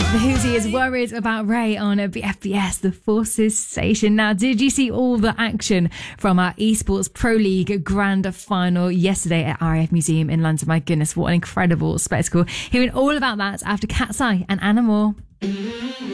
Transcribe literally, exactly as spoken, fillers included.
The Whosie is worried about Ray on B F B S, the Forces station. Now, did you see all the action from our Esports Pro League Grand Final yesterday at R A F Museum in London? My goodness, what an incredible spectacle. Hearing all about that after Cat's Eye and Anna Moore.